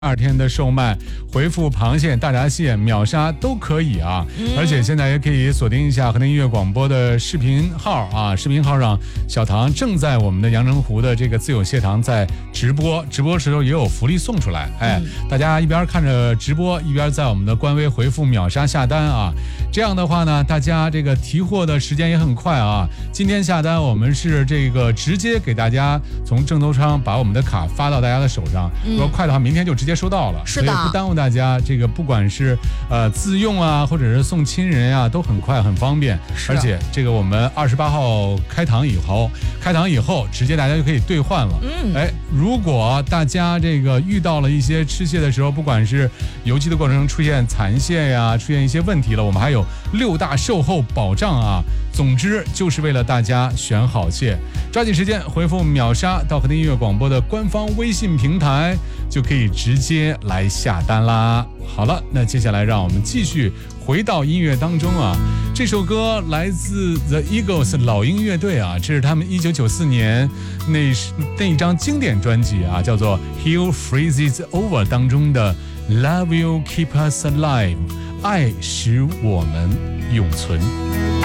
2天的售卖，回复螃蟹、大闸蟹、秒杀都可以啊！而且现在也可以锁定一下河南音乐广播的视频号啊，视频号上小唐正在我们的阳澄湖的这个自有蟹塘在直播时候也有福利送出来，大家一边看着直播，一边在我们的官微回复秒杀下单啊！这样的话呢，大家这个提货的时间也很快啊！今天下单我们是这个直接给大家从郑州仓把我们的卡发到大家的手上，如果快的话，明天就直接收到了， 是的， 所以不耽误大家。这个不管是自用啊，或者是送亲人啊，都很快很方便。而且这个我们28号开膛以后，直接大家就可以兑换了。如果大家这个遇到了一些吃蟹的时候，不管是邮寄的过程中出现残蟹呀，出现一些问题了，我们还有6大售后保障啊。总之就是为了大家选好蟹，抓紧时间回复秒杀到河南音乐广播的官方微信平台，就可以直接来下单啦。好了，那接下来让我们继续回到音乐当中啊。这首歌来自 The Eagles 老鹰乐队啊，这是他们1994年那一张经典专辑啊，叫做 Hell Freezes Over 当中的 Love Will Keep Us Alive， 爱使我们永存。